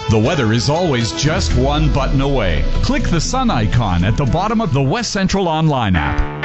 The weather is always just one button away. Click the sun icon at the bottom of the West Central Online app.